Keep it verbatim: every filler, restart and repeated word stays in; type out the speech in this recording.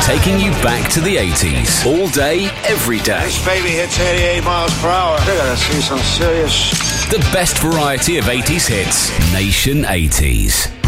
Taking you back to the eighties. All day, every day. This baby hits eighty-eight miles per hour. They're going to see some serious... The best variety of eighties hits. Nation eighties.